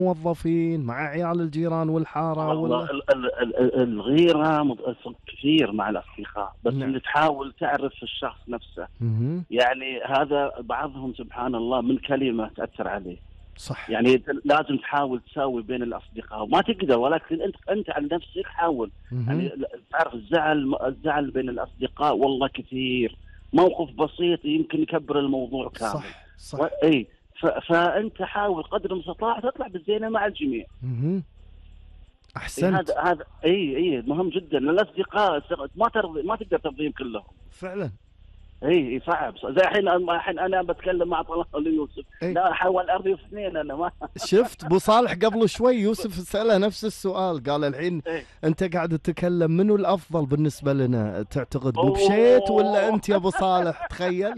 موظفين مع عيال الجيران والحارة والله ولا؟ الغيرة كثير مع الأصدقاء، بس نعم. اللي تحاول تعرف الشخص نفسه. يعني هذا بعضهم سبحان الله من كلمة تأثر عليه. صح. يعني لازم تحاول تساوي بين الأصدقاء، وما تقدر، ولكن أنت عن نفسك حاول. يعني تعرف الزعل بين الأصدقاء والله كثير، موقف بسيط يمكن يكبر الموضوع كامل. صح صح. اي فأنت حاول قدر المستطاع تطلع بالزينة مع الجميع. احسنت. هذا اي مهم جدا. الاصدقاء ما تقدر ترضيهم كلهم فعلا. اي صعب. زي الحين انا بتكلم مع طلال يوسف، لا احاول ارضي اثنين انا ما. شفت ابو صالح قبل شوي يوسف سأله نفس السؤال، قال الحين انت قاعد تتكلم منو الافضل بالنسبه لنا، تعتقد ابو بشيت ولا انت يا ابو صالح؟ تخيل.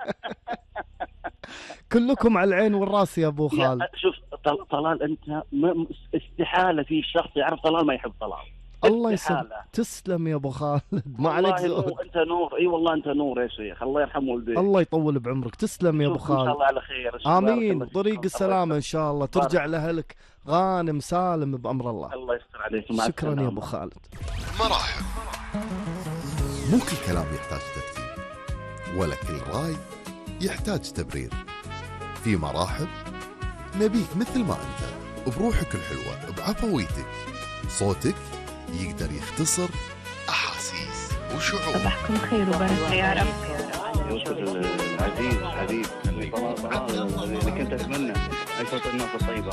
كلكم على العين والراس يا ابو خالد. شوف طلال، انت استحاله في شخص يعرف طلال ما يحب طلال. الله يسلمك. تسلم يا ابو خالد، ما عليك زود. انت نور. اي والله انت نور يا شيخ، الله يرحمه والديك. الله يطول بعمرك. تسلم يا ابو خالد. ان شاء الله على خير. امين. طريق السلامه ان شاء الله، ترجع لاهلك غانم سالم بامر الله. الله يستر عليك. شكرا يا ابو خالد. مراحب. مو كل كلام يحتاج ترتيب، ولا كل راي يحتاج تبرير. في مراحب نبيك مثل ما انت، بروحك الحلوه، بعفويتك. صوتك يقدر يختصر احاسيس وشعور. صباحكم خير وبركه يا رب. يوسف العزيز حبيب اللي كنت اتمنى اشوف الناس الطيبه.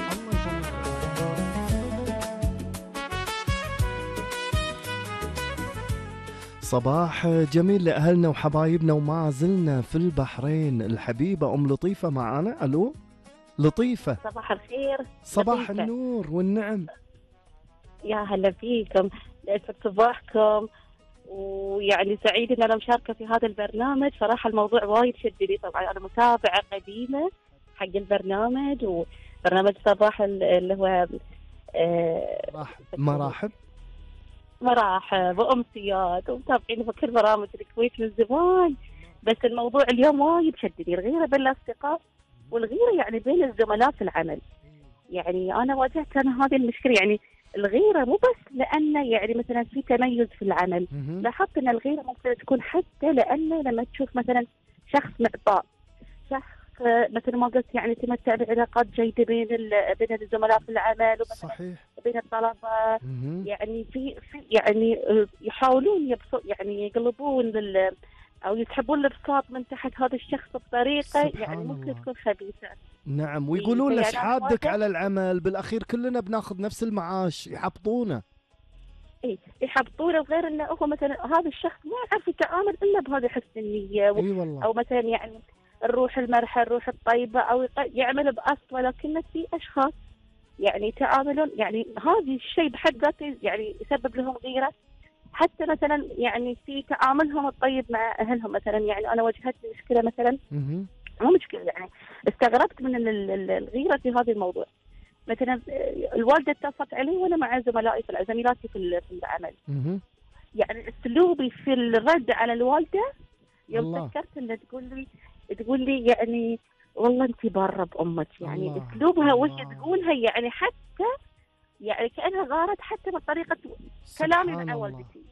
صباح جميل لأهلنا وحبايبنا، وما زلنا في البحرين. الحبيبة أم لطيفة معانا. ألو لطيفة. صباح الخير. صباح لطيفة. النور والنعم. يا هلا فيكم، يسعد صباحكم، ويعني سعيد ان انا مشاركه في هذا البرنامج. صراحه الموضوع وايد شدني. طبعا انا متابعه قديمه حق البرنامج، وبرنامج صباح اللي هو مراحب وامسيات، ومتابعين في كل برامج الكويت من زمان. بس الموضوع اليوم وايد شدني، الغيره بين الاصدقاء والغيره يعني بين الزملاء في العمل. يعني انا واجهت هذه المشكله. يعني الغيره مو بس لانه يعني مثلا في تميز في العمل، لاحظت ان الغيره ممكن تكون حتى لانه لما تشوف مثلا شخص معطاء، شخص مثل ما قلت يعني تمتع بعلاقات جيده بين الزملاء في العمل، صحيح، بين الطلبه. يعني في يعني يحاولون يعني يقلبون او يسحبون الابساط من تحت هذا الشخص بطريقه يعني ممكن تكون خبيثه. نعم، ويقولون له حادك على العمل، بالاخير كلنا بناخذ نفس المعاش، يحبطونه. اي يحبطونه، وغير انه هو مثلا هذا الشخص ما يعرف يتعامل الا بهذه حسن النيه، او مثلا يعني الروح المرحه، الروح الطيبه، او يعمل بقصد، ولكن في اشخاص يعني تعاملون يعني هذا الشيء بحد ذاته يعني يسبب لهم غيره. حتى مثلا يعني في تعاملهم الطيب مع اهلهم. مثلا يعني انا واجهتني مشكله مثلا، مو مشكله يعني استغربت من الغيره في هذا الموضوع. مثلا الوالده اتصلت علي وانا مع زملائي زميلاتي في العمل. يعني اسلوبي في الرد على الوالده يوم فكرت انها تقول لي يعني والله انت باره بامك. يعني اسلوبها وش تقولها يعني حتى يعني كانها غارت حتى بطريقه كلامي مع والدتي.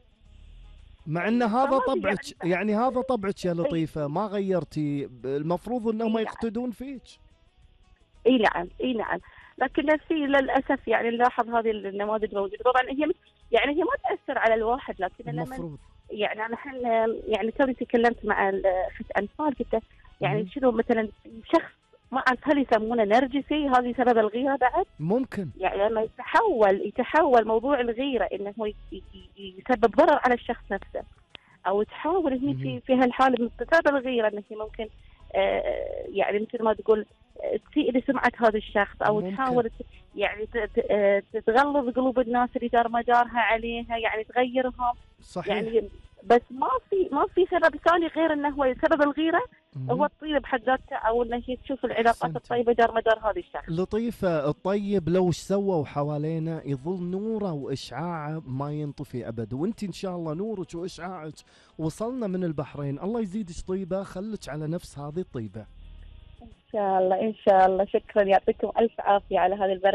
مع ان هذا طبعك، يعني هذا طبعك يا لطيفه، ما غيرتي. المفروض انهم يقتدون فيك. اي نعم، لكن في للاسف يعني نلاحظ هذه النماذج موجوده. طبعا هي ما تاثر على الواحد، لكن المفروض يعني انا الحين يعني توني تكلمت مع اخت انفال، قلت يعني شنو مثلا شخص ما اعرف هل يسمونه نرجسي، هذه سبب الغيره بعد ممكن. يعني لما يتحول موضوع الغيره انه هو يسبب ضرر على الشخص نفسه، او تحاول هي في هالحاله بسبب الغيره انه ممكن يعني مثل ما تقول تسيء لسمعه هذا الشخص، او ممكن. تحاول يعني تغلظ قلوب الناس اللي دار مدارها عليها، يعني تغيرهم. صحيح. يعني بس ما في سبب ثاني غير انه هو سبب الغيره هو الطيب بحد ذاته، او انه هي تشوف العلاقات الطيبه دار مدار هذا الشخص. لطيفه، الطيب لو ايش سووا حوالينا يظل نوره واشعاعه ما ينطفي ابد، وانت ان شاء الله نورك واشعاعك وصلنا من البحرين. الله يزيدك طيبه، خلك على نفس هذه الطيبه ان شاء الله. شكرا، يعطيكم الف عافيه على هذا البرنامج.